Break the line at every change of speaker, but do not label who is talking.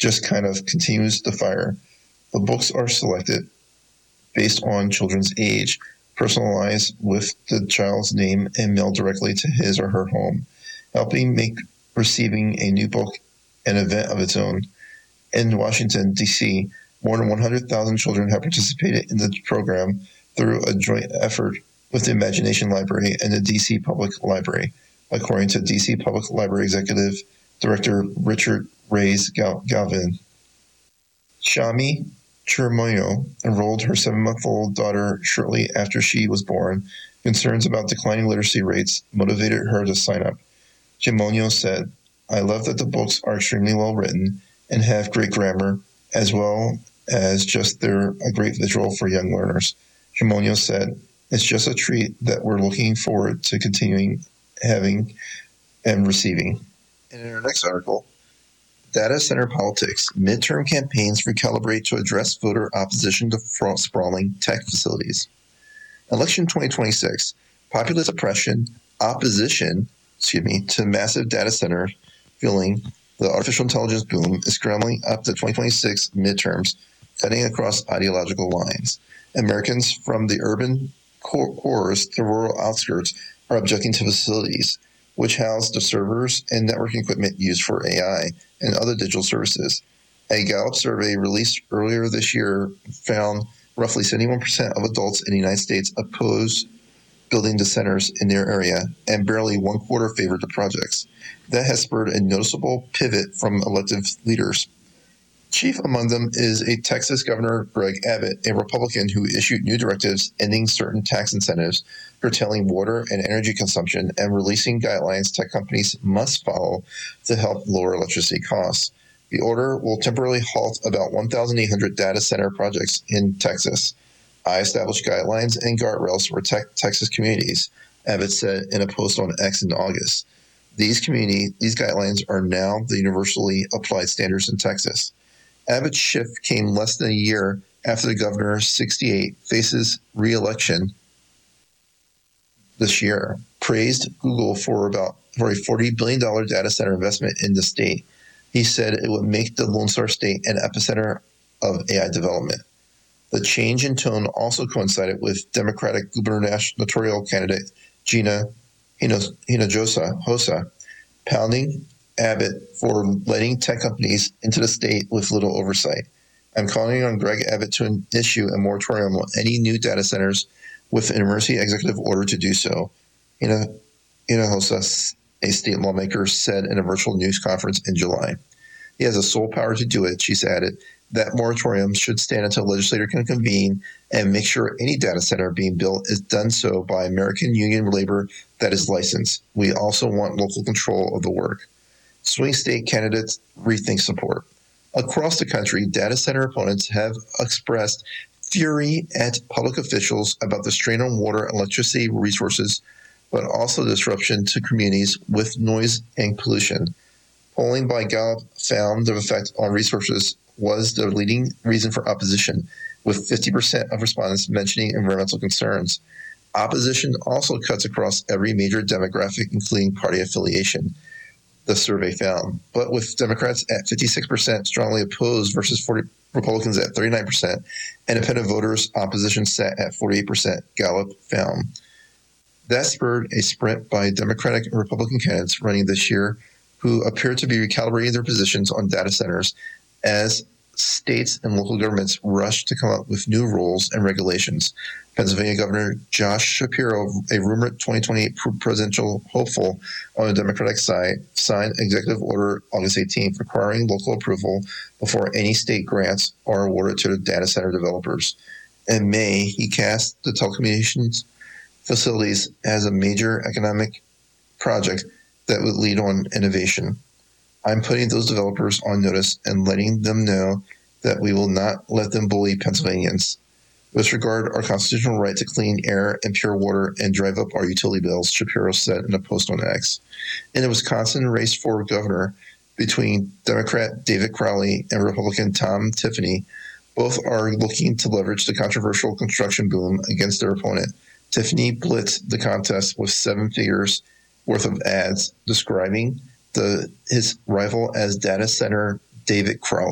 just kind of continues the fire. The books are selected based on children's age, personalized with the child's name and mailed directly to his or her home, helping make receiving a new book an event of its own. In Washington, D.C., more than 100,000 children have participated in the program through a joint effort with the Imagination Library and the D.C. Public Library, according to D.C. Public Library Executive Director Richard Reyes Galvin. Shami Chirmoyo enrolled her 7-month-old daughter shortly after she was born. Concerns about declining literacy rates motivated her to sign up. Chirmoyo said, "I love that the books are extremely well written and have great grammar, as well as just they're a great visual for young learners." Chirmoyo said, "It's just a treat that we're looking forward to continuing having and receiving." And in our next article, Data Center Politics, Midterm Campaigns Recalibrate to Address Voter Opposition to Sprawling Tech Facilities. Election 2026, populist opposition to massive data center fueling the artificial intelligence boom is scrambling up the 2026 midterms, cutting across ideological lines. Americans from the urban cores to rural outskirts are objecting to facilities which house the servers and networking equipment used for AI and other digital services. A Gallup survey released earlier this year found roughly 71% of adults in the United States oppose building the centers in their area, and barely 1/4 favored the projects. That has spurred a noticeable pivot from elected leaders. Chief among them is a Texas Governor Greg Abbott, a Republican who issued new directives ending certain tax incentives, curtailing water and energy consumption, and releasing guidelines tech companies must follow to help lower electricity costs. The order will temporarily halt about 1,800 data center projects in Texas. "I established guidelines and guardrails for Texas communities," Abbott said in a post on X in August. These guidelines are now the universally applied standards in Texas. Abbott's shift came less than a year after the governor, 68, faces re-election this year, praised Google for a $40 billion data center investment in the state. He said it would make the Lone Star State an epicenter of AI development. The change in tone also coincided with Democratic gubernatorial candidate Gina Hinojosa pounding Abbott for letting tech companies into the state with little oversight. "I'm calling on Greg Abbott to issue a moratorium on any new data centers with an emergency executive order to do so," Hinojosa, a state lawmaker, said in a virtual news conference in July. "He has the sole power to do it," she added. "That moratorium should stand until a legislator can convene and make sure any data center being built is done so by American union labor that is licensed. We also want local control of the work." Swing state candidates rethink support. Across the country, data center opponents have expressed fury at public officials about the strain on water and electricity resources, but also disruption to communities with noise and pollution. Polling by Gallup found the effect on resources was the leading reason for opposition, with 50% of respondents mentioning environmental concerns. Opposition also cuts across every major demographic, including party affiliation, the survey found. But with Democrats at 56% strongly opposed versus 40 Republicans at 39%, independent voters' opposition sat at 48%, Gallup found. That spurred a sprint by Democratic and Republican candidates running this year who appear to be recalibrating their positions on data centers as states and local governments rush to come up with new rules and regulations. Pennsylvania Governor Josh Shapiro, a rumored 2028 presidential hopeful on the Democratic side, signed Executive Order August 18th requiring local approval before any state grants are awarded to the data center developers. In May, he cast the telecommunications facilities as a major economic project that would lead on innovation. "I'm putting those developers on notice and letting them know that we will not let them bully Pennsylvanians. Disregard our constitutional right to clean air and pure water and drive up our utility bills," Shapiro said in a post on X. In the Wisconsin race for governor between Democrat David Crowley and Republican Tom Tiffany, both are looking to leverage the controversial construction boom against their opponent. Tiffany blitzed the contest with 7 figures worth of ads describing his rival as data center David Crowley.